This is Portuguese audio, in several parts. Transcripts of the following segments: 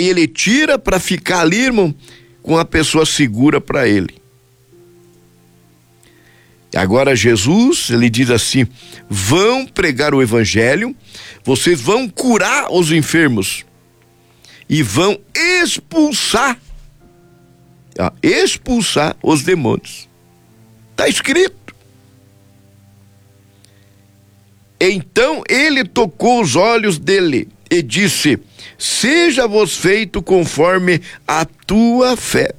Aí ele tira para ficar ali, irmão, com a pessoa segura para ele. Agora Jesus, ele diz assim: vão pregar o evangelho, vocês vão curar os enfermos e vão expulsar os demônios. Está escrito. Então ele tocou os olhos dele e disse: seja-vos feito conforme a tua fé.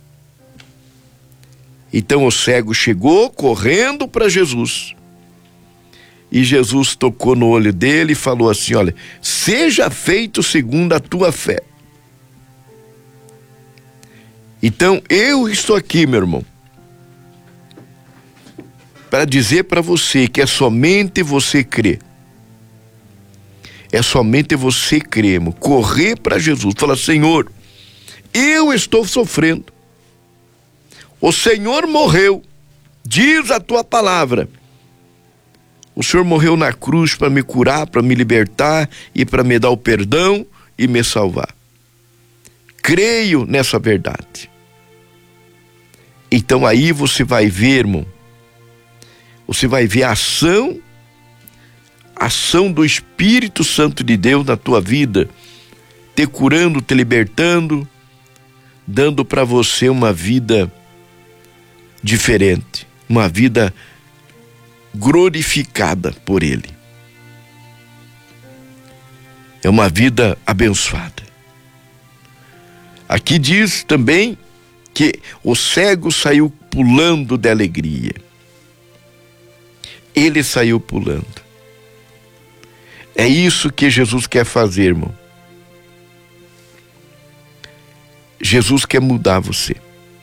Então o cego chegou correndo para Jesus. E Jesus tocou no olho dele e falou assim: olha, seja feito segundo a tua fé. Então eu estou aqui, meu irmão, para dizer para você que é somente você crer. É somente você crer, irmão. Correr para Jesus, falar: Senhor, eu estou sofrendo. O Senhor morreu, diz a tua palavra. O Senhor morreu na cruz para me curar, para me libertar e para me dar o perdão e me salvar. Creio nessa verdade. Então aí você vai ver, irmão, você vai ver a ação do Espírito Santo de Deus na tua vida, te curando, te libertando, dando para você uma vida diferente, uma vida glorificada por Ele. É uma vida abençoada. Aqui diz também que o cego saiu pulando de alegria. Ele saiu pulando. É isso que Jesus quer fazer, irmão. Jesus quer mudar você.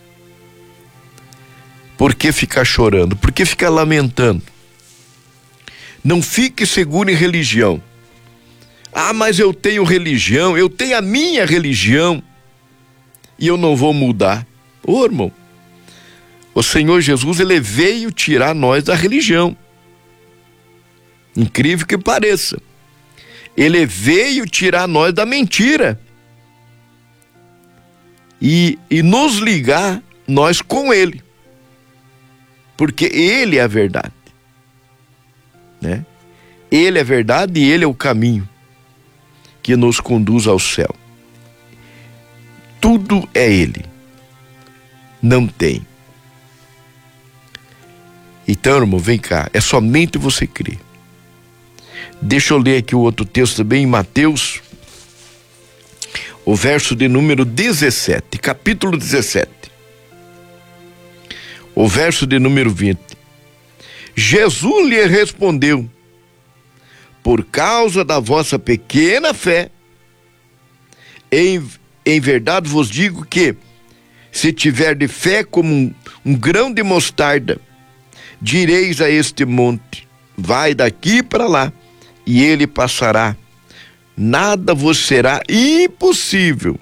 Por que ficar chorando? Por que ficar lamentando? Não fique seguro em religião. Ah, mas eu tenho religião, eu tenho a minha religião e eu não vou mudar. Ô, irmão, o Senhor Jesus, ele veio tirar nós da religião. Incrível que pareça. Ele veio tirar nós da mentira e nos ligar nós com Ele, porque Ele é a verdade, né? Ele é a verdade e Ele é o caminho que nos conduz ao céu. Tudo é Ele, não tem. Então, irmão, vem cá, é somente você crer. Deixa eu ler aqui o outro texto também, em Mateus, o verso de número 17, capítulo 17, o verso de número 20. Jesus lhe respondeu: por causa da vossa pequena fé, em verdade vos digo que, se tiver de fé como um grão de mostarda, direis a este monte: vai daqui para lá, e ele passará. Nada vos será impossível.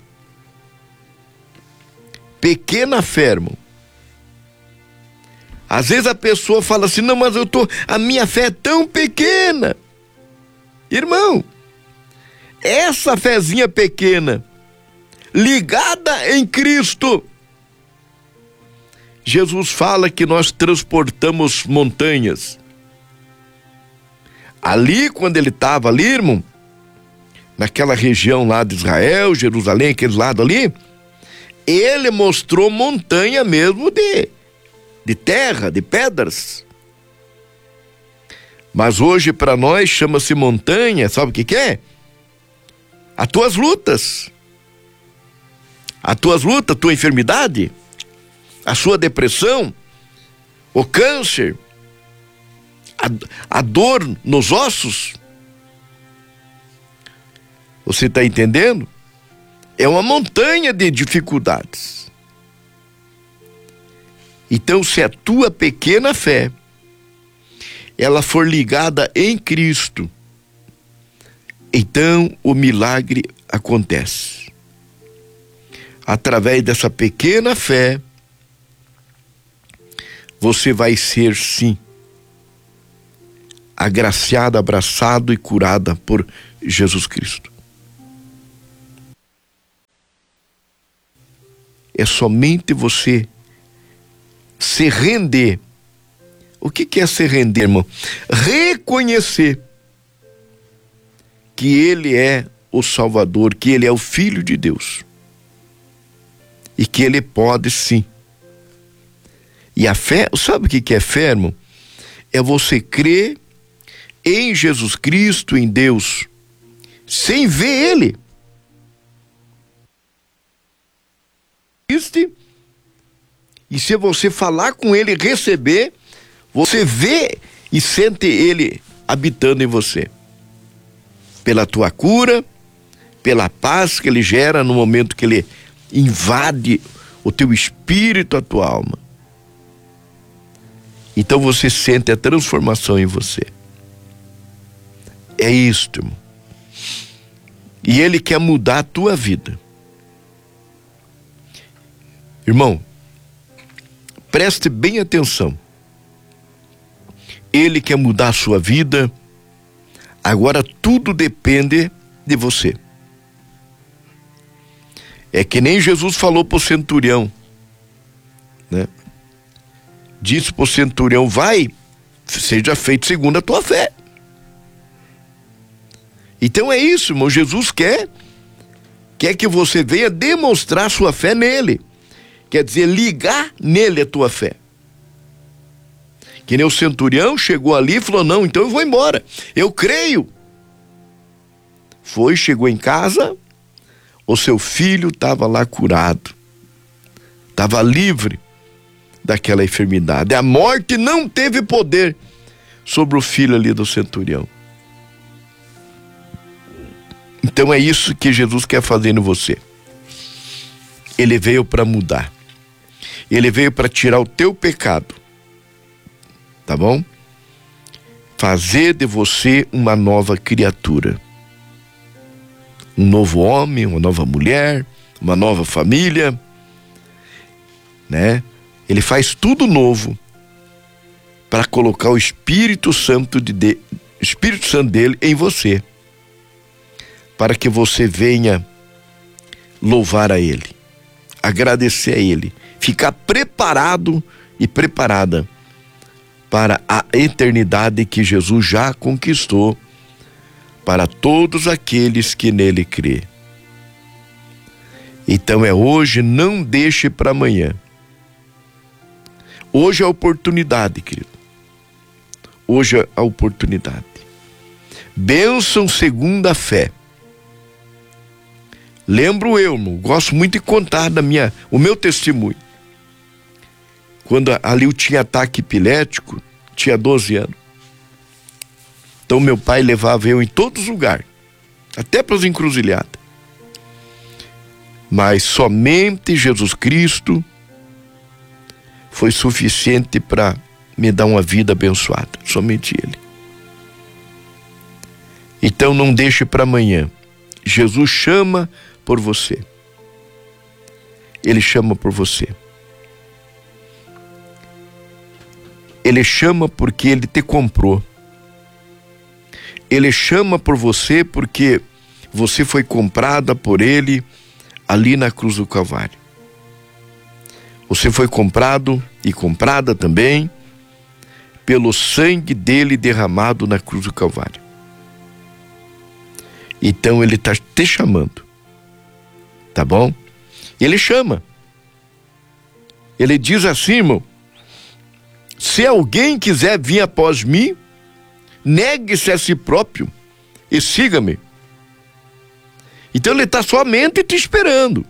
Pequena fé, irmão. Às vezes a pessoa fala assim: não, mas a minha fé é tão pequena. Irmão, essa fezinha pequena, ligada em Cristo, Jesus fala que nós transportamos montanhas. Ali, quando ele estava ali, irmão, naquela região lá de Israel, Jerusalém, aquele lado ali, ele mostrou montanha mesmo de terra, de pedras. Mas hoje para nós chama-se montanha, sabe o que é? As tuas lutas. As tuas lutas, a tua enfermidade, a sua depressão, o câncer, a dor nos ossos. Você está entendendo? É uma montanha de dificuldades. Então, se a tua pequena fé, ela for ligada em Cristo, então o milagre acontece. Através dessa pequena fé, você vai ser, sim, agraciado, abraçado e curada por Jesus Cristo. é somente você se render. O que é se render, irmão? Reconhecer que Ele é o Salvador, que Ele é o Filho de Deus. E que Ele pode sim. E a fé, sabe o que é fé, irmão? É você crer em Jesus Cristo, em Deus, sem ver Ele. E se você falar com Ele e receber, você vê e sente Ele habitando em você. Pela tua cura, pela paz que Ele gera no momento que Ele invade o teu espírito, a tua alma. Então você sente a transformação em você. É isto, irmão. E Ele quer mudar a tua vida. Irmão, preste bem atenção. Ele quer mudar a sua vida. Agora tudo depende de você. É que nem Jesus falou para o centurião, né? Disse para o centurião: vai, seja feito segundo a tua fé. Então é isso, irmão. Jesus quer que você venha demonstrar sua fé nele. Quer dizer, ligar nele a tua fé. Que nem o centurião chegou ali e falou: não, então eu vou embora, eu creio. Foi, chegou em casa, o seu filho estava lá curado, estava livre daquela enfermidade. A morte não teve poder sobre o filho ali do centurião. Então é isso que Jesus quer fazer em você. Ele veio para mudar. Ele veio para tirar o teu pecado. Tá bom? Fazer de você uma nova criatura. Um novo homem, uma nova mulher, uma nova família, né? Ele faz tudo novo para colocar o Espírito Santo dele em você, para que você venha louvar a Ele, agradecer a Ele, ficar preparado e preparada para a eternidade que Jesus já conquistou para todos aqueles que nele crê. Então é hoje, não deixe para amanhã. Hoje é a oportunidade, querido. Hoje é a oportunidade. Bênção segundo a fé. Lembro eu, irmão, gosto muito de contar o meu testemunho. Quando ali eu tinha ataque epilético, tinha 12 anos. Então meu pai levava eu em todos os lugares, até para as encruzilhadas. Mas somente Jesus Cristo foi suficiente para me dar uma vida abençoada, somente Ele. Então não deixe para amanhã. Jesus chama por você. Ele chama por você. Ele chama porque Ele te comprou. Ele chama por você porque você foi comprada por Ele ali na cruz do Calvário. Você foi comprado e comprada também pelo sangue dele derramado na cruz do Calvário. Então Ele está te chamando, tá bom? Ele chama. Ele diz assim, irmão: se alguém quiser vir após mim, negue-se a si próprio e siga-me. Então Ele está somente te esperando.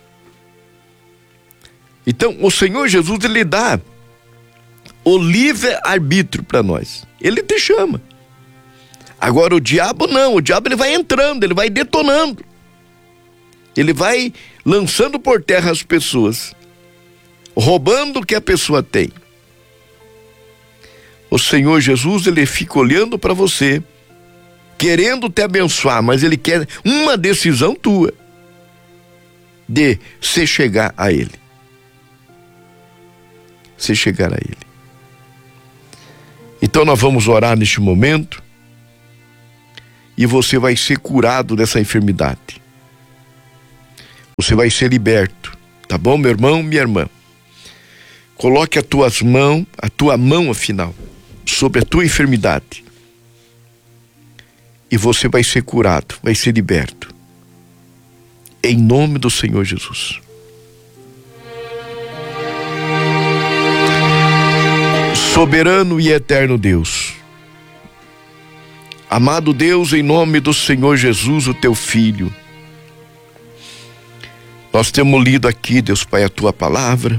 Então o Senhor Jesus, Ele dá o livre-arbítrio para nós. Ele te chama. Agora o diabo não, o diabo ele vai entrando, ele vai detonando. Ele vai lançando por terra as pessoas, roubando o que a pessoa tem. O Senhor Jesus, Ele fica olhando para você, querendo te abençoar, mas Ele quer uma decisão tua de se chegar a Ele. Se chegar a Ele. Então nós vamos orar neste momento e você vai ser curado dessa enfermidade. Você vai ser liberto Tá bom, meu irmão, minha irmã? Coloque a tua mão afinal, sobre a tua enfermidade. E você vai ser curado, vai ser liberto. Em nome do Senhor Jesus. Soberano e eterno Deus, amado Deus, em nome do Senhor Jesus, o teu Filho, nós temos lido aqui, Deus Pai, a tua palavra,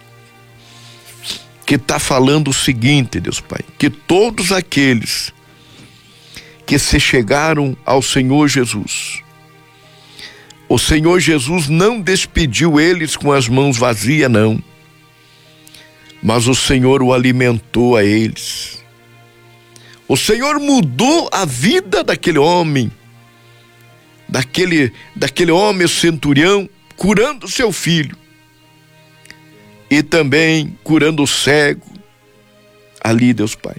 que está falando o seguinte, Deus Pai, que todos aqueles que se chegaram ao Senhor Jesus, o Senhor Jesus não despediu eles com as mãos vazias, não, mas o Senhor o alimentou a eles. O Senhor mudou a vida daquele homem, daquele homem centurião, curando seu filho e também curando o cego ali, Deus Pai.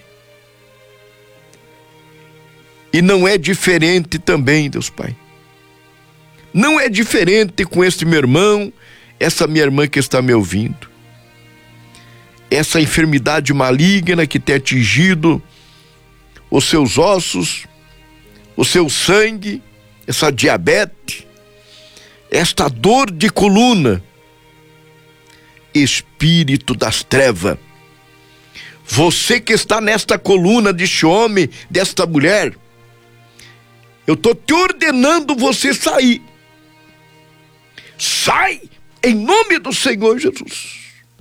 E não é diferente também, Deus Pai. Não é diferente com este meu irmão, essa minha irmã que está me ouvindo. Essa enfermidade maligna que tem atingido os seus ossos, o seu sangue, essa diabetes, esta dor de coluna, espírito das trevas, você que está nesta coluna deste homem, desta mulher, eu estou te ordenando você sair. Sai em nome do Senhor Jesus.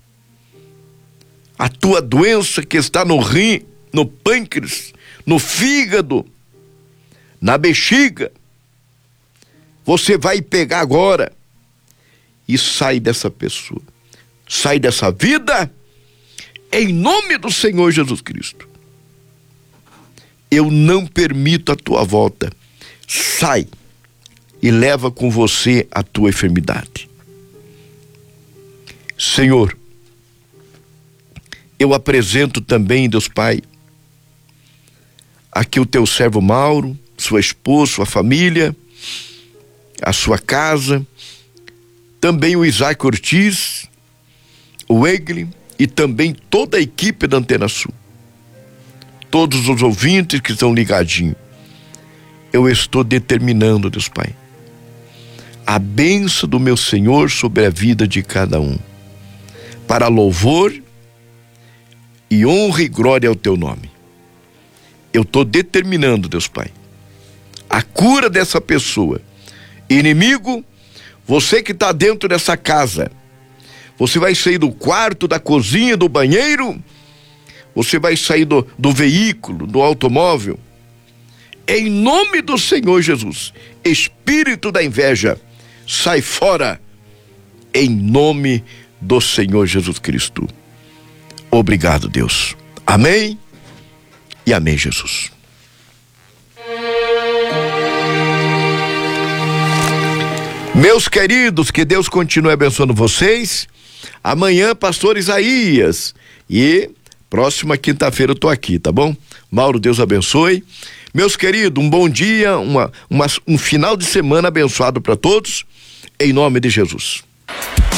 A tua doença que está no rim, no pâncreas, no fígado, na bexiga, você vai pegar agora e sai dessa pessoa, sai dessa vida, em nome do Senhor Jesus Cristo. Eu não permito a tua volta. Sai e leva com você a tua enfermidade. Senhor, eu apresento também, Deus Pai, aqui o teu servo Mauro, sua esposa, sua família, a sua casa, também o Isaac Ortiz, o Egli e também toda a equipe da Antena Sul. Todos os ouvintes que estão ligadinhos. Eu estou determinando, Deus Pai, a bênção do meu Senhor sobre a vida de cada um, para louvor e honra e glória ao teu nome. Eu estou determinando, Deus Pai, a cura dessa pessoa. Inimigo, você que está dentro dessa casa, você vai sair do quarto, da cozinha, do banheiro, você vai sair do veículo, do automóvel, em nome do Senhor Jesus. Espírito da inveja, sai fora, em nome do Senhor Jesus Cristo. Obrigado, Deus. Amém e amém, Jesus. Meus queridos, que Deus continue abençoando vocês. Amanhã, pastor Isaías. E próxima quinta-feira eu tô aqui, tá bom? Mauro, Deus abençoe. Meus queridos, um bom dia, um final de semana abençoado para todos, em nome de Jesus.